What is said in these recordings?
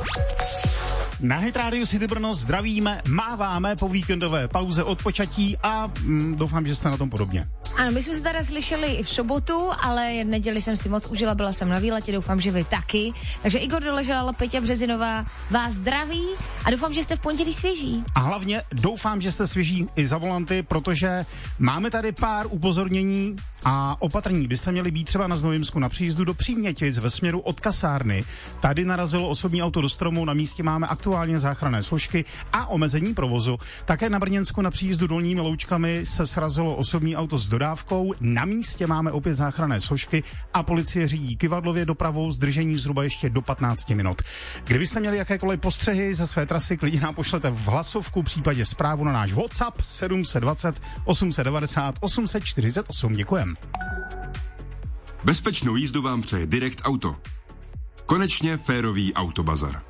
Na Hit Radio City Brno zdravíme, máváme po víkendové pauze odpočatí a doufám, že jste na tom podobně. Ano, my jsme se tady slyšeli i v sobotu, ale neděli jsem si moc užila, byla jsem na výletě, doufám, že vy taky. Takže Igor Doležal, Peťa Březinová vás zdraví a doufám, že jste v pondělí svěží. A hlavně doufám, že jste svěží i za volanty, protože máme tady pár upozornění a opatrní. Byste měli být třeba na Znojemsku na příjezdu do Přímětic ve směru od kasárny. Tady narazilo osobní auto do stromu, na místě máme aktuálně záchranné složky a omezení provozu. Také na Brněnsku na příjezdu Dolními Loučkami se srazilo osobní auto s dodávkou. Na místě máme opět záchranné složky a policie řídí Kyvadlově dopravou, zdržení zhruba ještě do 15 minut. Kdybyste měli jakékoliv postřehy ze své trasy, klidně nám pošlete v hlasovku, případě zprávu na náš WhatsApp 720 890 848. Děkujem. Bezpečnou jízdu vám přeje Direct Auto. Konečně férový autobazar.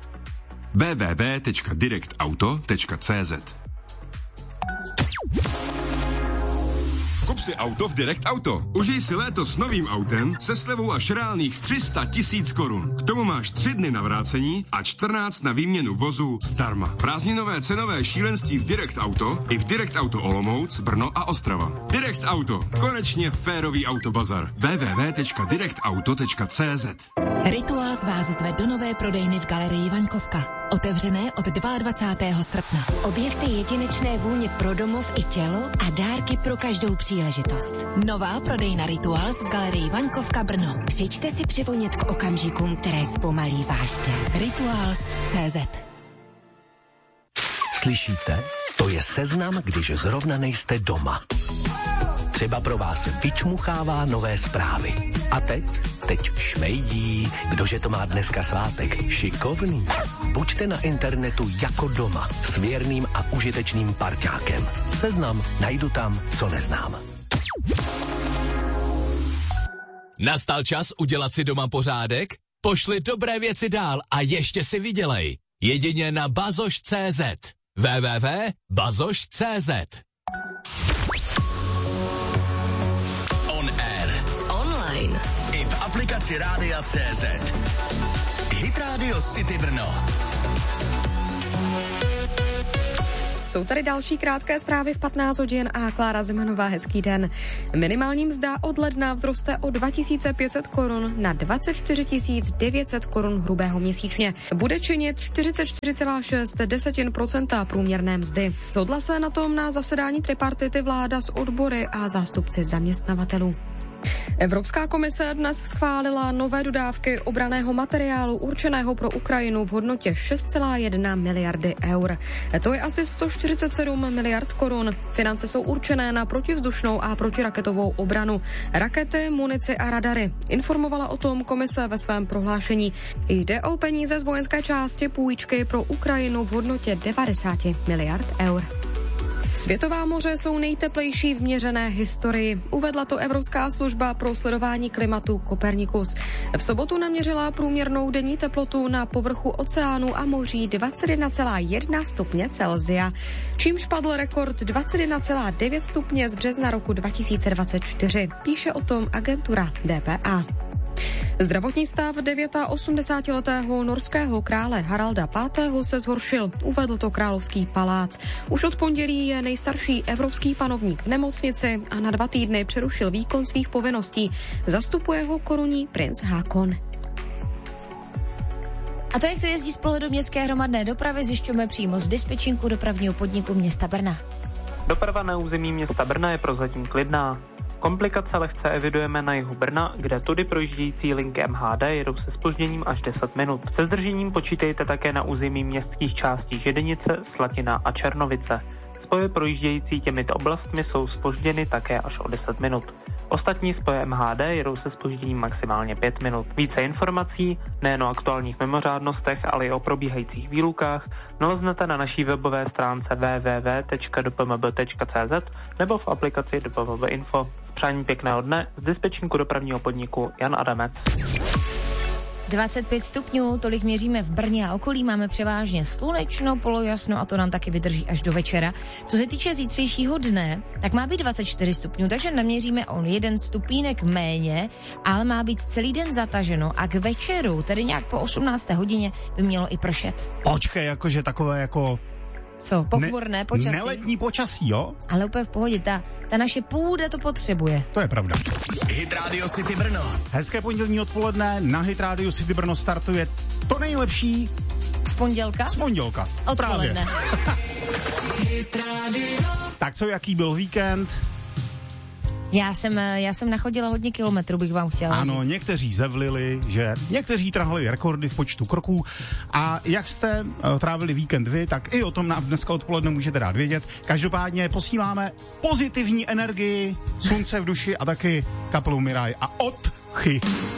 www.directauto.cz. Kup si auto v Direct Auto. Užij si léto s novým autem se slevou až reálných 300 000 korun. K tomu máš 3 dny na vrácení a 14 na výměnu vozu zdarma. Prázdninové cenové šílenství v Direct Auto i v Direct Auto Olomouc, Brno a Ostrava. Direct Auto. Konečně férový autobazar. www.directauto.cz. Rituals vás zve do nové prodejny v galerii Vaňkovka. Otevřené od 22. srpna. Objevte jedinečné vůně pro domov i tělo a dárky pro každou příležitost. Nová prodejna Rituals v galerii Vaňkovka Brno. Přijďte si přivonět k okamžikům, které zpomalí váš den. Rituals.cz. Slyšíte? To je seznam, když zrovna nejste doma. Třeba pro vás vyčmuchává nové zprávy. A teď šmejdí, kdože to má dneska svátek, šikovný. Buďte na internetu jako doma, s věrným a užitečným parťákem. Seznam, najdu tam, co neznám. Nastal čas udělat si doma pořádek? Pošli dobré věci dál a ještě si vydělej. Jedině na bazoš.cz. www.bazoš.cz. I v aplikaci Rádia CZ. Hit Radio City Brno. Jsou tady další krátké zprávy v 15 hodin a Klára Zemanová, hezký den. Minimální mzda od ledna vzroste o 2500 korun na 24 900 korun hrubého měsíčně. Bude činit 44,6% průměrné mzdy. Shodla se na tom na zasedání tripartity vláda s odbory a zástupci zaměstnavatelů. Evropská komise dnes schválila nové dodávky obranného materiálu určeného pro Ukrajinu v hodnotě 6,1 miliardy eur. To je asi 147 miliard korun. Finance jsou určené na protivzdušnou a protiraketovou obranu, rakety, munici a radary. Informovala o tom komise ve svém prohlášení. Jde o peníze z vojenské části půjčky pro Ukrajinu v hodnotě 90 miliard eur. Světová moře jsou nejteplejší v měřené historii. Uvedla to Evropská služba pro sledování klimatu Copernicus. V sobotu naměřila průměrnou denní teplotu na povrchu oceánu a moří 21,1 stupně Celsia, čímž padl rekord 21,9 stupně z března roku 2024. Píše o tom agentura DPA. Zdravotní stav 89letého norského krále Haralda V. se zhoršil, uvedl to Královský palác. Už od pondělí je nejstarší evropský panovník v nemocnici a na 2 týdny přerušil výkon svých povinností. Zastupuje ho korunní princ Hákon. A to, jak to jezdí z pohledu městské hromadné dopravy, zjišťujeme přímo z dispečinku dopravního podniku města Brna. Doprava na území města Brna je prozatím klidná. Komplikace lehce evidujeme na jihu Brna, kde tudy projíždějící linky MHD jedou se zpožděním až 10 minut. Se zdržením počítejte také na území městských částí Židenice, Slatina a Černovice. Spoje projíždějící těmito oblastmi jsou zpožděny také až o 10 minut. Ostatní spoje MHD jedou se zpožděním maximálně 5 minut. Více informací, nejen o aktuálních mimořádnostech, ale i o probíhajících výlukách, naleznete na naší webové stránce www.dpmb.cz nebo v aplikaci DPMB Info. Přání pěkného dne z dispečinku dopravního podniku Jan Adamec. 25 stupňů, tolik měříme v Brně a okolí, máme převážně slunečno, polojasno a to nám taky vydrží až do večera. Co se týče zítřejšího dne, tak má být 24 stupňů, takže naměříme o 1 stupínek méně, ale má být celý den zataženo a k večeru, tedy nějak po 18. hodině, by mělo i pršet. Počkej, jakože takové jako... Co, pochmurné počasí? Neletní počasí, jo? Ale úplně v pohodě, ta naše půda to potřebuje. To je pravda. Hit Radio City Brno. Hezké pondělní odpoledne, na Hit Radio City Brno startuje to nejlepší... Z pondělka? Z pondělka. Odpoledne. Tak co, jaký byl víkend? Já jsem nachodila hodně kilometrů, bych vám chtěla říct. Ano, někteří zevlili, že někteří trhali rekordy v počtu kroků. A jak jste trávili víkend vy, tak i o tom nám dneska odpoledne můžete dát vědět. Každopádně posíláme pozitivní energii, slunce v duši a taky kapelu Miraj a Odchy.